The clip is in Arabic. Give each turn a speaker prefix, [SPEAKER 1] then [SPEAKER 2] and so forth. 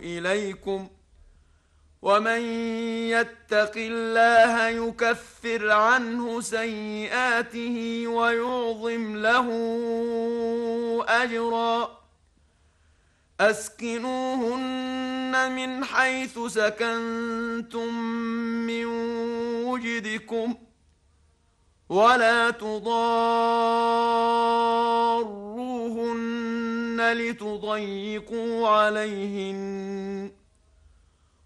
[SPEAKER 1] إليكم ومن يتق الله يكفر عنه سيئاته ويعظم له أجرا أسكنوهن من حيث سكنتم من وجدكم ولا تضاروهن لتضيقوا عليهن